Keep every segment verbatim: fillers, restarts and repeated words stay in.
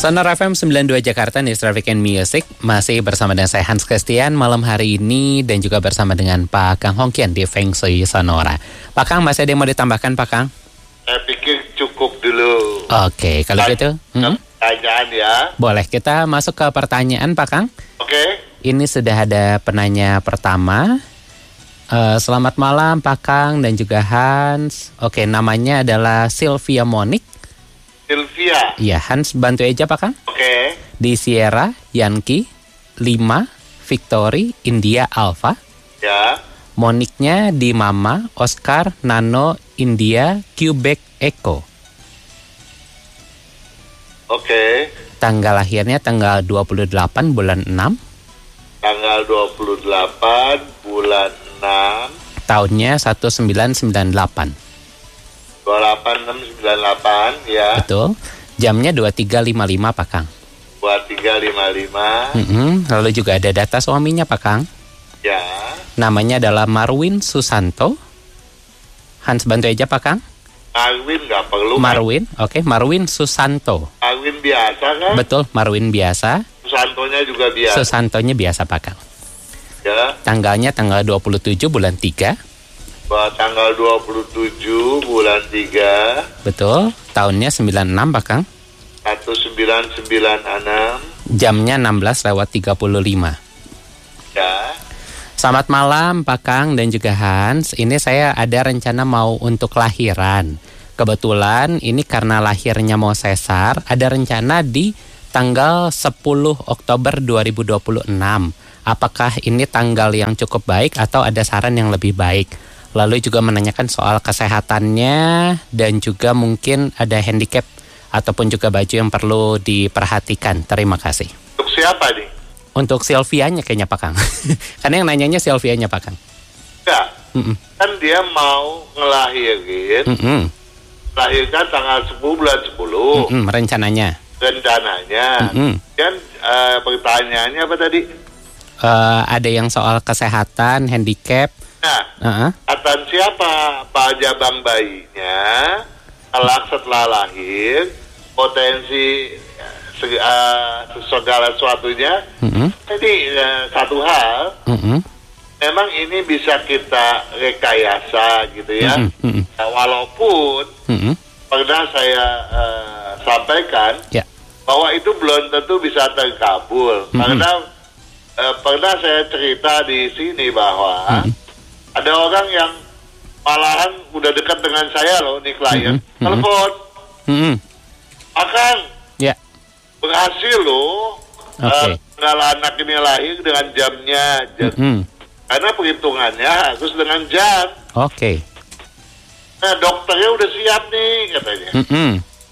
Sonora F M sembilan puluh dua Jakarta, News Traffic and Music. Masih bersama dengan saya Hans Christian malam hari ini. Dan juga bersama dengan Pak Kang Hongkian di Feng Shui Sonora. Pak Kang, masih ada yang mau ditambahkan Pak Kang? Saya pikir cukup dulu. Oke, kalau Tanya, gitu hmm? Pertanyaan ya. Boleh, kita masuk ke pertanyaan Pak Kang. Oke. Ini sudah ada penanya pertama. uh, Selamat malam Pak Kang dan juga Hans. Oke, namanya adalah Sylvia Monik. Sylvia. Iya, Hans bantu aja Pak Kang. Oke. Di Sierra, Yankee, lima, Victory, India, Alpha. Ya. Moniknya di Mama, Oscar, Nano, India, Quebec, Echo. Oke. Tanggal lahirnya tanggal dua puluh delapan bulan enam. Tanggal dua puluh delapan bulan enam. Tahunnya seribu sembilan ratus sembilan puluh delapan. dua delapan enam sembilan delapan ya. Betul. Jamnya dua tiga lima lima Pak Kang. dua tiga lima lima. Mm-hmm. Lalu juga ada data suaminya Pak Kang. Ya. Namanya adalah Marwin Susanto. Hans bantu aja Pak Kang. Marwin nggak perlu. Marwin, oke, okay. Marwin Susanto. Marwin biasa kan? Betul, Marwin biasa. Susantonya juga biasa. Susantonya biasa Pak Kang. Ya. Tanggalnya tanggal dua puluh tujuh bulan tiga. Tanggal dua puluh tujuh bulan tiga. Betul. Tahunnya sembilan enam Pak Kang. seribu sembilan ratus sembilan puluh enam. Jamnya enam belas lewat tiga puluh lima. Ya. Selamat malam Pak Kang dan juga Hans. Ini saya ada rencana mau untuk lahiran. Kebetulan ini karena lahirnya mau sesar, ada rencana di tanggal sepuluh Oktober dua ribu dua puluh enam. Apakah ini tanggal yang cukup baik atau ada saran yang lebih baik? Lalu juga menanyakan soal kesehatannya dan juga mungkin ada handicap ataupun juga baju yang perlu diperhatikan. Terima kasih. Untuk siapa nih? Untuk Sylvianya kayaknya Pak Kang. Karena yang nanyanya Sylvianya Pak Kang. Ya, Mm-mm. kan dia mau ngelahirin, Mm-mm. melahirkan tanggal sepuluh bulan sepuluh. Mm-mm, rencananya. Rencananya. Mm-mm. Dan uh, pertanyaannya apa tadi? Uh, ada yang soal kesehatan, handicap. Nah, Uh-huh. atan siapa? Pak Jabang bayinya, kelak setelah lahir, potensi uh, segala sesuatunya. Mm-mm. Jadi uh, satu hal, Mm-mm. memang ini bisa kita rekayasa gitu ya. Mm-mm. Mm-mm. Nah, walaupun Mm-mm. pernah saya uh, sampaikan Ya. bahwa itu belum tentu bisa terkabul. Mm-mm. Karena uh, pernah saya cerita di sini bahwa Mm-mm. ada orang yang malahan udah dekat dengan saya loh, nih klien. Mm-mm. Telepon, Mm-mm. akan Ya. berhasil loh. Oke. Uh, tanggal anak ini lahir dengan jamnya. Jam. Mm-mm. Karena perhitungannya harus dengan jam. Oke. Nah, dokternya udah siap nih katanya. Mm-mm.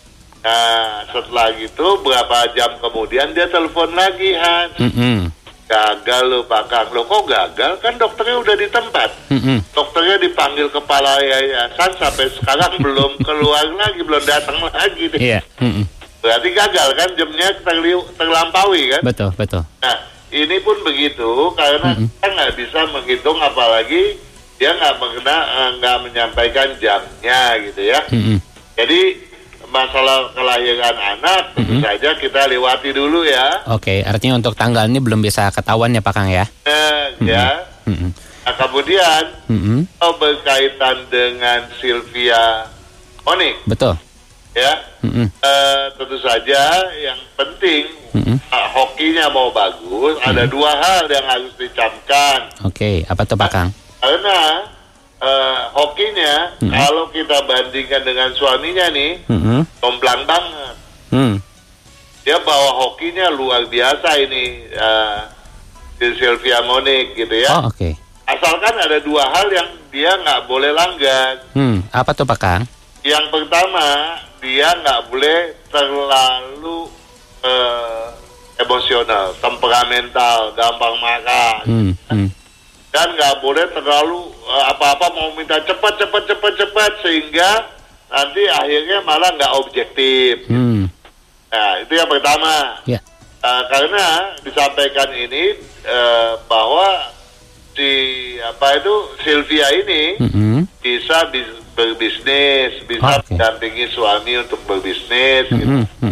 Nah, setelah gitu berapa jam kemudian dia telepon lagi, Han. Mm-mm. Gagal loh Pak Kang. Loh kok gagal? Kan dokternya udah di tempat. Mm-mm. Dokternya dipanggil kepala yayasan sampai sekarang belum keluar lagi, belum datang lagi deh. Iya. Mm-mm. Berarti gagal kan, jamnya terli- terlampaui kan. Betul, betul. Nah, ini pun begitu karena Mm-mm. kita nggak bisa menghitung, apalagi dia nggak mengenal, eh, nggak menyampaikan jamnya gitu ya. Mm-mm. Jadi masalah kelahiran anak tentu Mm-mm. saja kita lewati dulu ya. Oke, artinya untuk tanggal ini belum bisa ketahuan ya Pak Kang ya? Nah, Mm-mm. ya. Mm-mm. Nah, kemudian Mm-mm. kalau berkaitan dengan Sylvia Monik, Betul. ya, Mm-mm. eh, tentu saja yang penting Mm-mm. ah, hokinya mau bagus, ada dua hal yang harus dicamkan. Oke, apa tuh Pak Kang? Karena eh, hokinya Mm-mm. kalau kita bandingkan dengan suaminya nih, Mm-mm. jomplang banget. Mm. Dia bawa hokinya luar biasa ini, eh, si Sylvia Monik gitu ya. Oh, oke. Asalkan ada dua hal yang dia nggak boleh langgar. Hmm, apa tuh Pak Kang? Yang pertama, dia nggak boleh terlalu eh, emosional, temperamental, gampang marah, Hmm, hmm. dan nggak boleh terlalu eh, apa-apa mau minta cepat, cepat, cepat, cepat, sehingga nanti akhirnya malah nggak objektif. Hmm. Nah, itu yang pertama. Ya. Uh, karena disampaikan ini uh, bahwa si apa itu Sylvia ini Mm-hmm. bisa bis, berbisnis, bisa Oh, okay. mendampingi suami untuk berbisnis. Gitu. Mm-hmm. Mm-hmm.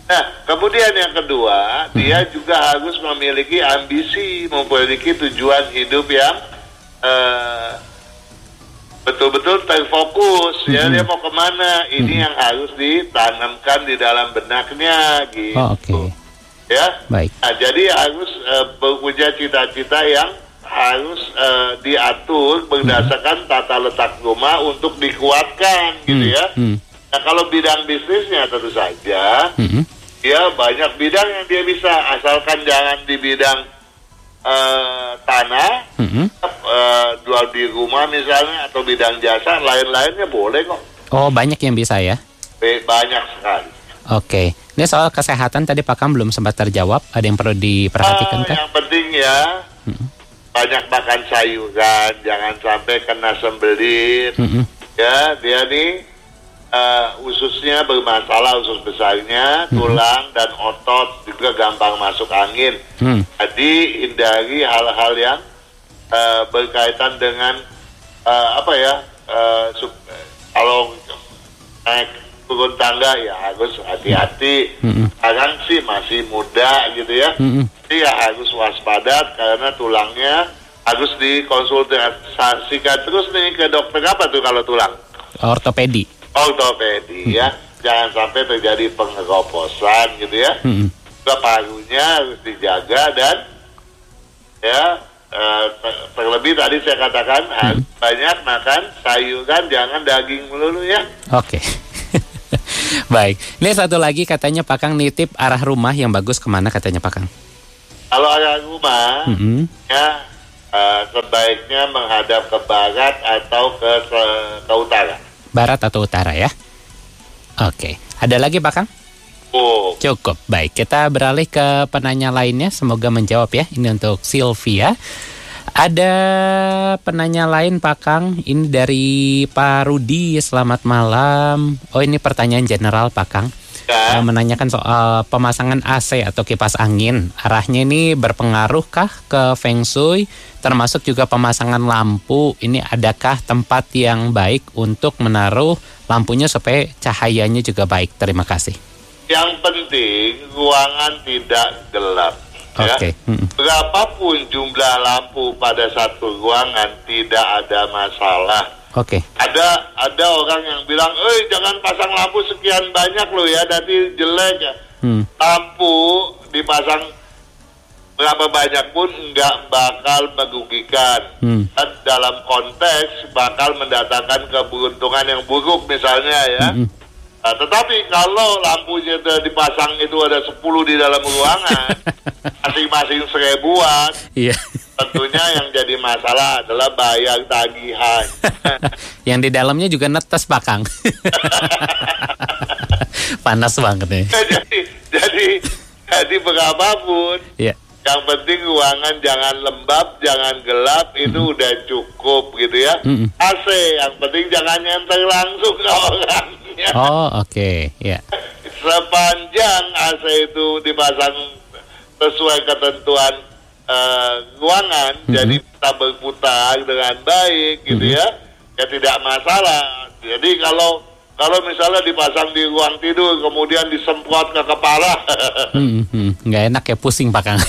Nah, kemudian yang kedua, hmm. dia juga harus memiliki ambisi, memiliki tujuan hidup yang uh, betul-betul terfokus. Hmm. Ya, dia mau kemana? Ini hmm. yang harus ditanamkan di dalam benaknya, gitu. Oh, oke. Okay. Ya, baik. Nah, jadi harus uh, punya cita-cita yang harus uh, diatur berdasarkan tata letak rumah untuk dikuatkan, hmm. gitu ya. Hmm. Nah, kalau bidang bisnisnya tentu saja, hmm. ya banyak bidang yang dia bisa, asalkan jangan di bidang uh, tanah, hmm. uh, jual di rumah misalnya, atau bidang jasa, lain-lainnya boleh kok. Oh, banyak yang bisa ya? Banyak sekali. Oke, ini soal kesehatan tadi Pak Kang belum sempat terjawab. Ada yang perlu diperhatikan uh, kah? Yang penting ya, hmm. banyak makan sayuran, jangan sampai kena sembelit. Hmm. Ya, dia nih uh, ususnya bermasalah, usus besarnya, hmm. tulang dan otot juga gampang masuk angin. Hmm. Jadi hindari hal-hal yang uh, berkaitan dengan uh, apa ya? Uh, sub, kalau naik turun tangga ya harus hati-hati. Mm-hmm. Sekarang sih masih muda gitu ya. Mm-hmm. Jadi ya harus waspada karena tulangnya harus dikonsultasikan terus nih ke dokter apa tuh kalau tulang? Ortopedi. Ortopedi mm-hmm. ya. Jangan sampai terjadi pengeroposan gitu ya. Mm-hmm. Juga parunya harus dijaga dan ya uh, terlebih tadi saya katakan mm-hmm. harus banyak makan sayuran, jangan daging melulu ya. Oke. Okay. Baik, ini satu lagi katanya Pak Kang nitip arah rumah yang bagus kemana katanya Pak Kang? Kalau arah rumah, mm-hmm. ya uh, sebaiknya menghadap ke barat atau ke ke utara. Barat atau utara ya? Oke, ada lagi Pak Kang? Oh. Cukup, baik. Kita beralih ke penanya lainnya, semoga menjawab ya. Ini untuk Sylvia. Ada penanya lain Pak Kang, ini dari Pak Rudi, selamat malam. Oh ini pertanyaan general Pak Kang, ya. uh, menanyakan soal pemasangan A C atau kipas angin. Arahnya ini berpengaruhkah ke Feng Shui, termasuk juga pemasangan lampu. Ini adakah tempat yang baik untuk menaruh lampunya supaya cahayanya juga baik? Terima kasih. Yang penting ruangan tidak gelap. Oke. Okay. Ya. Hmm. Berapapun jumlah lampu pada satu ruangan tidak ada masalah. Oke. Okay. Ada ada orang yang bilang, "Eh, jangan pasang lampu sekian banyak loh ya, nanti jelek ya." Hmm. Lampu dipasang berapa banyak pun nggak bakal merugikan. Hmm. Dan dalam konteks bakal mendatangkan keberuntungan yang buruk misalnya ya. Hmm. Nah, tetapi kalau lampunya dipasang itu ada sepuluh di dalam ruangan, masing-masing seribuan, iya. Tentunya yang jadi masalah adalah bayar tagihan. Yang di dalamnya juga netes Pak Kang. Panas banget nih. jadi, jadi, jadi berapapun, yeah. Yang penting ruangan jangan lembab, jangan gelap, itu mm-hmm. udah cukup gitu ya. Mm-hmm. A C, yang penting jangan nyentuh langsung ke orangnya. Oh oke, okay. Ya. Yeah. Sepanjang A C itu dipasang sesuai ketentuan uh, ruangan, mm-hmm. jadi kita berputar dengan baik gitu mm-hmm. ya, ya tidak masalah. Jadi kalau kalau misalnya dipasang di ruang tidur kemudian disemprot ke kepala, hmm, nggak enak ya, pusing Pak Kang.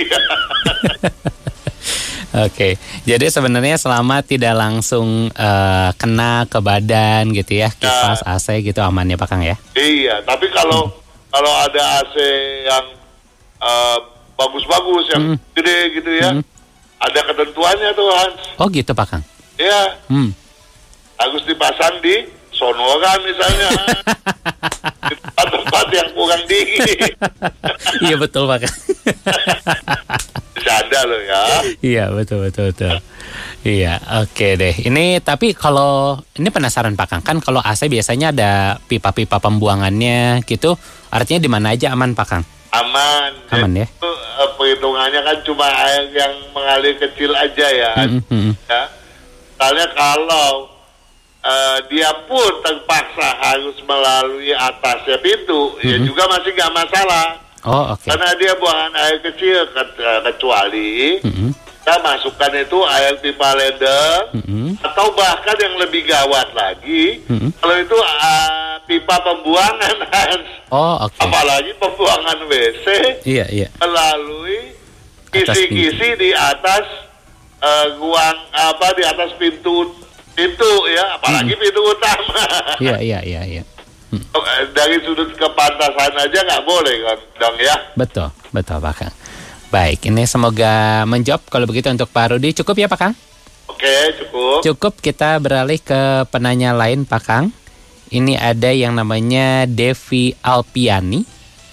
Oke, okay. Jadi sebenarnya selama tidak langsung uh, kena ke badan gitu ya, kipas ya. A C gitu aman ya Pak Kang ya? Iya, tapi kalau hmm. kalau ada A C yang uh, bagus-bagus, yang hmm. gede gitu ya, hmm. ada ketentuannya tuh Hans. Oh gitu Pak Kang? Iya, hmm. harus dipasang di Sonora misalnya, di tempat-tempat yang kurang dingin. Iya betul Pak Kang. Bercanda loh ya. Iya betul betul betul. Iya oke deh. Ini tapi kalau ini penasaran Pak Kang, kan kalau A C biasanya ada pipa-pipa pembuangannya gitu. Artinya di mana aja aman Pak Kang? Aman. Aman ya. Itu uh, perhitungannya kan cuma air yang mengalir kecil aja ya. Mm-hmm. Ya. Misalnya kalau Uh, dia pun terpaksa harus melalui atasnya pintu, mm-hmm. ya juga masih nggak masalah. Oh, oke. Okay. Karena dia buangan air kecil, ke- kecuali mm-hmm. kita masukkan itu air pipa ledeng, mm-hmm. atau bahkan yang lebih gawat lagi, mm-hmm. kalau itu uh, pipa pembuangan, Hans. Oh, oke. Okay. Apalagi pembuangan W C. Iya, iya. Melalui kisi-kisi di atas uh, ruang apa di atas pintu pintu ya, apalagi hmm. pintu utama. Iya, iya, iya, iya. Hmm. Dari sudut kepantasan aja nggak boleh kan, dong ya? Betul, betul Pak Kang. Baik, ini semoga menjawab. Kalau begitu untuk Pak Rudi cukup ya Pak Kang? Oke, cukup. Cukup, kita beralih ke penanya lain Pak Kang. Ini ada yang namanya Devi Alpiani.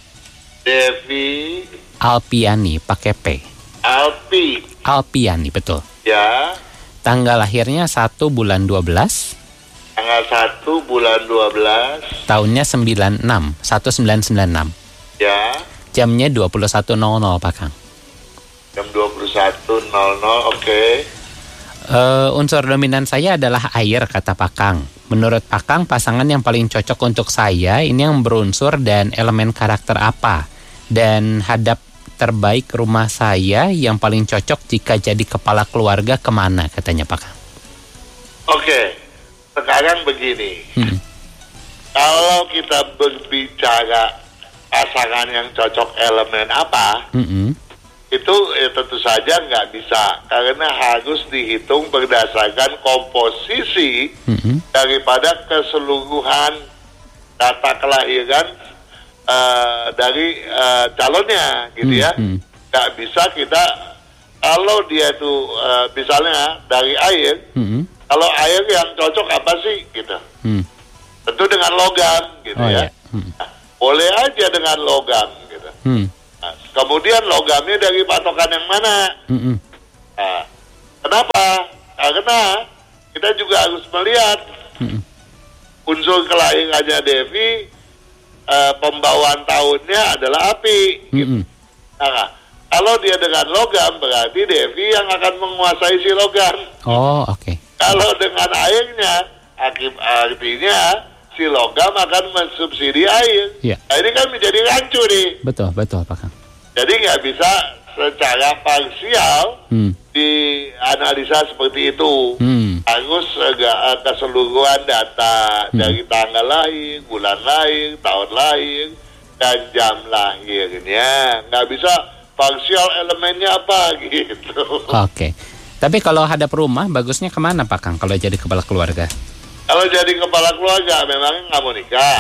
Devi Alpiani, pakai P. Alpi. Alpiani, betul. Ya. Tanggal lahirnya satu bulan dua belas. Tanggal satu bulan dua belas. Tahunnya sembilan enam, seribu sembilan ratus sembilan puluh enam. Ya. Jamnya dua puluh satu nol nol Pak Kang. Jam dua puluh satu nol nol, oke. Okay. Uh, unsur dominan saya adalah air, kata Pak Kang. Menurut Pak Kang, pasangan yang paling cocok untuk saya ini yang berunsur dan elemen karakter apa? Dan hadap terbaik rumah saya yang paling cocok jika jadi kepala keluarga kemana, katanya Pak Kang. Oke, sekarang begini. Hmm. Kalau kita berbicara pasangan yang cocok elemen apa, hmm. itu ya, tentu saja nggak bisa. Karena harus dihitung berdasarkan komposisi hmm. daripada keseluruhan data kelahiran uh, dari uh, calonnya, gitu hmm. ya. Nggak bisa kita, kalau dia itu uh, misalnya dari air, hmm. kalau air yang cocok apa sih, gitu. Hmm. Tentu dengan logam, gitu oh, ya. Iya. Hmm. Nah, boleh aja dengan logam, gitu. Hmm. Nah, kemudian logamnya dari patokan yang mana? Hmm. Nah, kenapa? Karena kita juga harus melihat hmm. unsur kelahirannya Devi, uh, pembawaan tahunnya adalah api. Gitu. Hmm. Nah, kalau dia dengan logam, berarti Devi yang akan menguasai si logam. Oh, oke. Okay. Kalau dengan airnya, artinya si logam akan mensubsidi air. Yeah. Nah, ini kan menjadi rancu nih. Betul, betul Pak Kang. Jadi nggak bisa secara parsial hmm. dianalisa seperti itu. Hmm. Harus agak keseluruhan data hmm. dari tanggal lahir, bulan lahir, tahun lahir, dan jam lahirnya. Nggak bisa parsial elemennya apa gitu. Oke. Okay. Tapi kalau hadap rumah, bagusnya kemana Pak Kang kalau jadi kepala keluarga? Kalau jadi kepala keluarga, memangnya nggak mau nikah?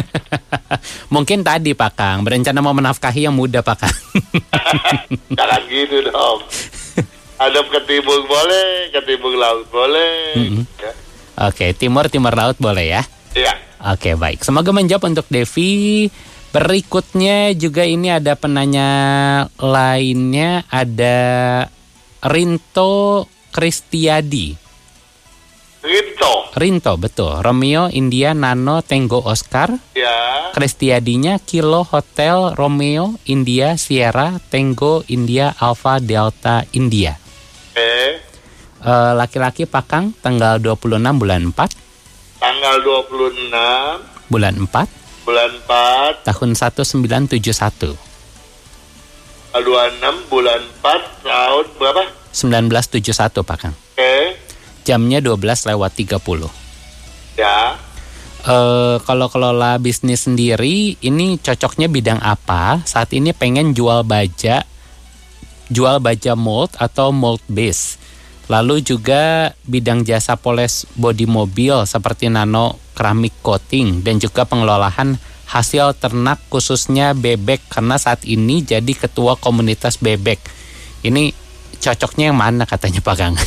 Mungkin tadi Pak Kang, berencana mau menafkahi yang muda Pak Kang. Jangan gitu dong. Hadap ke timur boleh, ke timur laut boleh. Mm-hmm. Ya. Oke, timur, timur laut boleh ya? Iya. Oke, baik. Semoga menjawab untuk Devi. Berikutnya juga ini ada penanya lainnya, ada Rinto Kristiadi. Rinto. Rinto, betul. Romeo India Nano Tango Oscar. Ya. Kristiadinya Kilo Hotel Romeo India Sierra Tango India Alpha Delta India. Oke. Okay. Uh, laki-laki Pak Kang, tanggal dua puluh enam bulan empat. Tanggal dua puluh enam bulan empat. Bulan empat. Tahun seribu sembilan ratus tujuh puluh satu. dua puluh enam bulan empat tahun berapa? seribu sembilan ratus tujuh puluh satu Pak Kang. Oke. Okay. Jamnya dua belas lewat tiga puluh. Ya. Uh, kalau kelola bisnis sendiri, ini cocoknya bidang apa? Saat ini pengen jual baja, jual baja mold atau mold base. Lalu juga bidang jasa poles bodi mobil seperti nano keramik coating dan juga pengelolaan hasil ternak khususnya bebek karena saat ini jadi ketua komunitas bebek. Ini cocoknya yang mana katanya Pak Kang?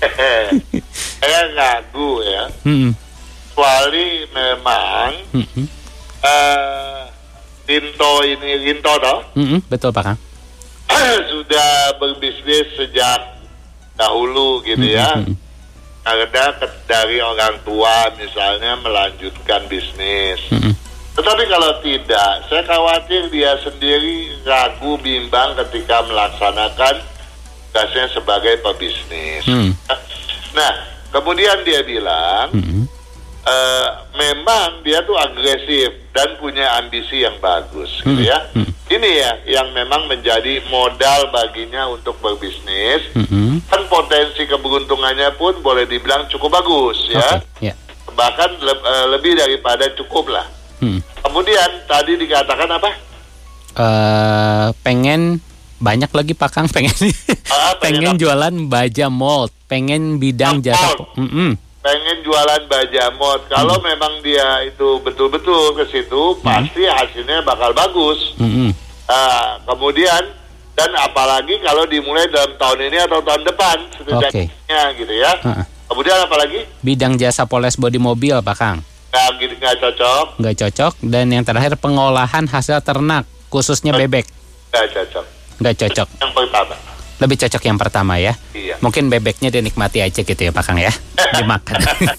Saya ngaku ya. Hmm. Kecuali memang hmm. uh, Rinto ini Rinto toh? Hmm, betul Pak Kang. Sudah berbisnis sejak dahulu gitu hmm. ya. Hmm. Karena dari orang tua misalnya melanjutkan bisnis. Hmm. Tetapi kalau tidak, saya khawatir dia sendiri ragu bimbang ketika melaksanakan tugasnya sebagai pebisnis. Hmm. Nah, kemudian dia bilang, hmm. e, memang dia tuh agresif dan punya ambisi yang bagus, hmm. gitu ya. Hmm. Ini ya yang memang menjadi modal baginya untuk berbisnis. Hmm. Kan potensi keberuntungannya pun boleh dibilang cukup bagus, ya. Okay. Yeah. bahkan le- uh, lebih daripada cukup lah. Hmm. Kemudian tadi dikatakan apa? Uh, pengen banyak lagi Pak Kang, pengen ah, pengen, pengen jualan baja mold, pengen bidang jasa. Pengen jualan baja mold. Kalau hmm. memang dia itu betul-betul ke situ, hmm. pasti hasilnya bakal bagus. Hmm. Uh, kemudian dan apalagi kalau dimulai dalam tahun ini atau tahun depan setidaknya okay. gitu ya. Uh-uh. Kemudian apalagi? Bidang jasa poles bodi mobil Pak Kang. Nggak, gitu, nggak cocok. Nggak cocok. Dan yang terakhir pengolahan hasil ternak khususnya bebek. Nggak cocok. Nggak cocok. Yang pertama. Lebih cocok yang pertama ya. Iya. Mungkin bebeknya dinikmati aja gitu ya Pak Kang ya. Dimakan.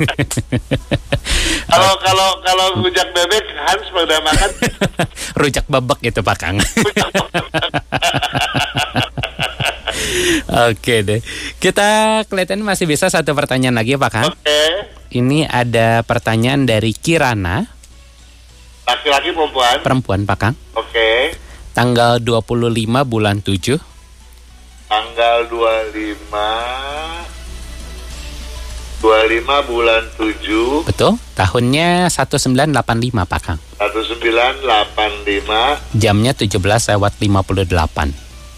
Kalau kalau kalau rujak bebek Hans pernah makan? Rujak bebek itu Pak Kang. Oke deh. Kita kelihatan masih bisa satu pertanyaan lagi Pak Kang. Oke. Ini ada pertanyaan dari Kirana. Laki-laki perempuan? Perempuan Pak Kang. Oke. Tanggal dua puluh lima bulan tujuh. Tanggal dua puluh lima dua puluh lima bulan tujuh. Betul. Tahunnya seribu sembilan ratus delapan puluh lima Pak Kang. seribu sembilan ratus delapan puluh lima. Jamnya tujuh belas lewat lima puluh delapan.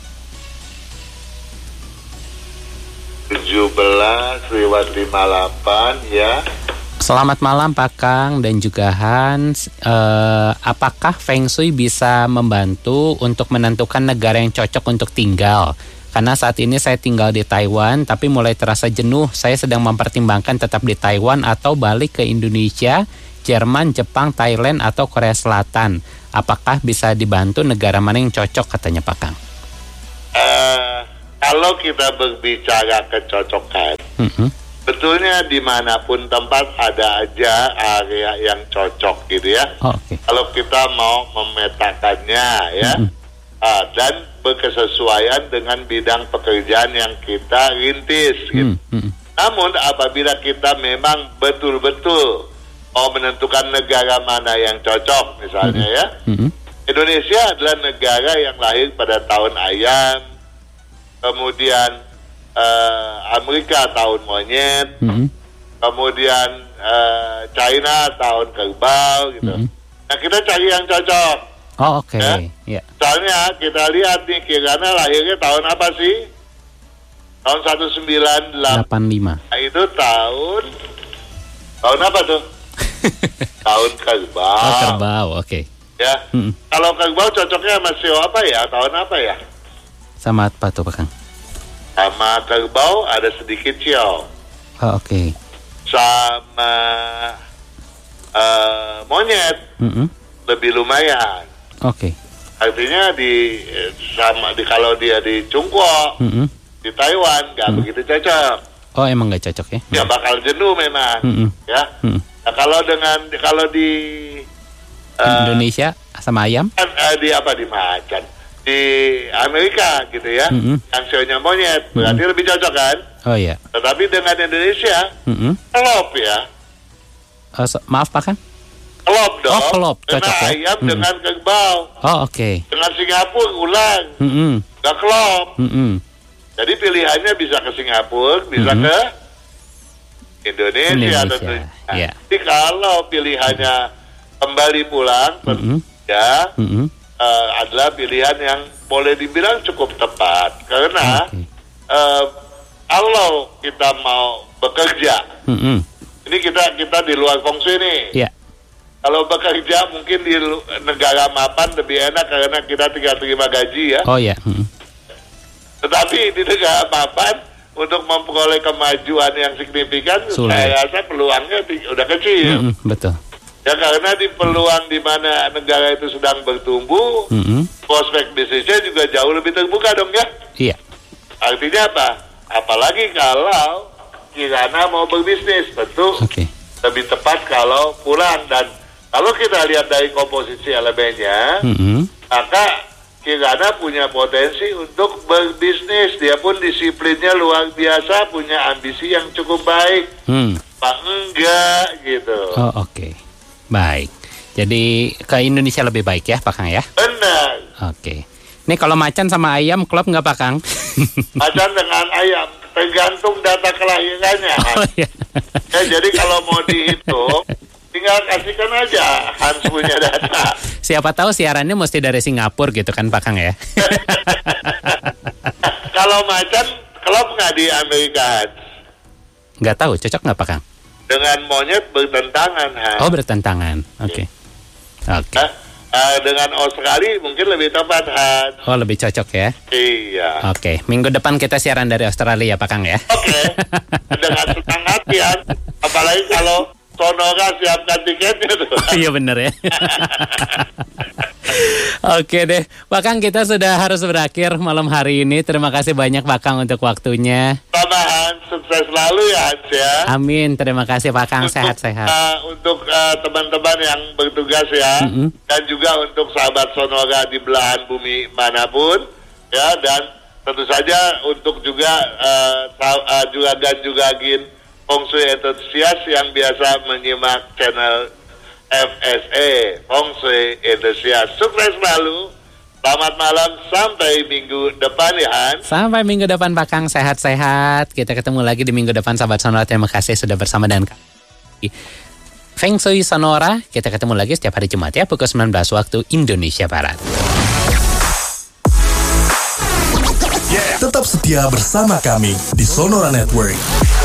tujuh belas lewat lima puluh delapan ya. Selamat malam Pak Kang dan juga Hans. Uh, apakah Feng Shui bisa membantu untuk menentukan negara yang cocok untuk tinggal? Karena saat ini saya tinggal di Taiwan, tapi mulai terasa jenuh. Saya sedang mempertimbangkan tetap di Taiwan atau balik ke Indonesia, Jerman, Jepang, Thailand, atau Korea Selatan. Apakah bisa dibantu negara mana yang cocok katanya Pak Kang? Uh, kalau kita berbicara kecocokan, mm-hmm. betulnya dimanapun tempat ada aja area yang cocok gitu ya. Oh, okay. Kalau kita mau memetakannya ya, mm-hmm. uh, dan berkesesuaian dengan bidang pekerjaan yang kita rintis gitu. Mm-hmm. Namun apabila kita memang betul-betul mau menentukan negara mana yang cocok misalnya mm-hmm. ya, mm-hmm. Indonesia adalah negara yang lahir pada tahun ayam, kemudian uh, Amerika tahun monyet, mm-hmm. kemudian uh, China tahun kerbau gitu. Mm-hmm. Nah kita cari yang cocok. Oh oke. Okay. Ya. Yeah. Soalnya kita lihat nih Kirana lahirnya tahun apa sih? Tahun seribu sembilan ratus delapan puluh lima. Nah, itu tahun tahun apa tuh? Tahun kerbau. Oh kerbau, oke. Okay. Ya. Mm-hmm. Kalau kerbau cocoknya sama sio apa ya? Tahun apa ya? Sama apa tuh Pak Kang? Sama kerbau ada sedikit sio. Oh oke. Okay. Sama uh, monyet mm-hmm. lebih lumayan. Oke. Okay. Artinya di sama di kalau dia di Chungguo, mm-hmm. di Taiwan nggak mm-hmm. begitu cocok. Oh emang nggak cocok ya? Ya bakal jenuh memang, mm-hmm. ya. Mm-hmm. Nah, kalau dengan kalau di uh, Indonesia sama ayam? Uh, di apa di macan? Di Amerika gitu ya, mm-hmm. yang sionya monyet berarti mm-hmm. lebih cocok kan? Oh iya. Tetapi dengan Indonesia, mm-hmm. klop ya. Uh, so, maaf Pak Kang? Klop dong. Oh klop, cocok ya. Ayam mm-hmm. dengan kerbau. Oh oke. Okay. Dengan Singapura ulang, mm-hmm. gak klop. Mm-hmm. Jadi pilihannya bisa ke Singapura, bisa mm-hmm. ke Indonesia, Indonesia. tentunya. Yeah. Jadi kalau pilihannya mm-hmm. kembali pulang, mm-hmm. ya. Mm-hmm. Uh, adalah pilihan yang boleh dibilang cukup tepat karena okay. uh, kalau kita mau bekerja, mm-hmm. ini kita kita di luar Feng Shui nih. Yeah. Kalau bekerja mungkin di negara mapan lebih enak karena kita tinggal terima gaji ya. Oh ya. Yeah. Mm-hmm. Tetapi di negara mapan untuk memperoleh kemajuan yang signifikan, Sulit. saya rasa peluangnya udah kecil. Mm-hmm. Betul. Ya karena di peluang di mana negara itu sedang bertumbuh, mm-hmm. prospek bisnisnya juga jauh lebih terbuka dong ya. Iya. Artinya apa? Apalagi kalau Kirana mau berbisnis, tentu okay. lebih tepat kalau pulang. Dan kalau kita lihat dari komposisi elemennya, mm-hmm. maka Kirana punya potensi untuk berbisnis. Dia pun disiplinnya luar biasa, punya ambisi yang cukup baik. Mm. Pak enggak gitu. Oh oke. Okay. Baik, jadi ke Indonesia lebih baik ya Pak Kang ya? Benar. Oke. Ini kalau macan sama ayam klop nggak Pak Kang? Macan dengan ayam. tergantung data kelahirannya. Oh, iya. Ya, jadi kalau mau dihitung, tinggal kasihkan aja Hans punya data. Siapa tahu siarannya mesti dari Singapura gitu kan Pak Kang ya? Kalau macan, klop nggak di Amerika, Hans? Nggak tahu, cocok nggak Pak Kang? Dengan monyet bertentangan, Hans. Oh, bertentangan, oke. Okay. Oke. Okay. Nah, uh, dengan Australia mungkin lebih tepat, Hans. Oh, lebih cocok ya? Iya. Oke, okay. Minggu depan kita siaran dari Australia Pak Kang ya? Oke, okay. Dengan senang hati, Hans. Apalagi kalau Sonora siapkan tiketnya tuh. Iya bener ya. Oke deh, Pak Kang, kita sudah harus berakhir malam hari ini. Terima kasih banyak Pak Kang untuk waktunya. Sama Hans, sukses selalu ya Hans ya. Amin, terima kasih Pak Kang, sehat-sehat. Uh, untuk uh, teman-teman yang bertugas ya, mm-hmm. dan juga untuk sahabat Sonora di belahan bumi manapun ya, dan tentu saja untuk juga uh, uh, juragan juragin Feng Shui Enthusiast yang biasa menyimak channel F S E Feng Shui Enthusiast. Sukses selalu. Selamat malam sampai minggu depan ya Han. Sampai minggu depan Pak Kang, sehat-sehat. Kita ketemu lagi di minggu depan sahabat Sonora. Terima kasih sudah bersama dengan kami. Feng Shui Sonora, kita ketemu lagi setiap hari Jumat ya pukul sembilan belas waktu Indonesia Barat. Tetap setia bersama kami di Sonora Network.